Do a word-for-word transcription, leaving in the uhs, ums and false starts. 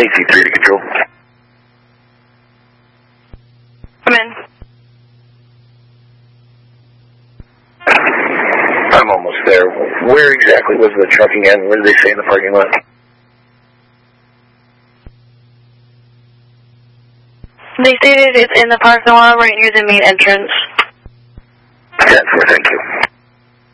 A C three to control. Come in. I'm almost there. Where exactly was the trucking end? What did they say in the parking lot? They stated it's in the parking lot right near the main entrance. ten four, thank you.